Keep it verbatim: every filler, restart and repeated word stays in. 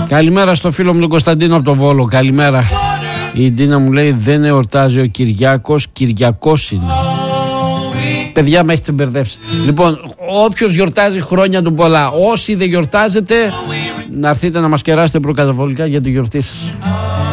Καλημέρα στο φίλο μου τον Κωνσταντίνο από το Βόλο. Καλημέρα. Η Ντίνα μου λέει δεν εορτάζει ο Κυριάκος, Κυριακός είναι. Παιδιά, με έχετε μπερδέψει. Λοιπόν, όποιος γιορτάζει χρόνια του πολλά, όσοι δεν γιορτάζετε, να έρθετε να μας κεράσετε προκαταβολικά για τη γιορτή σας.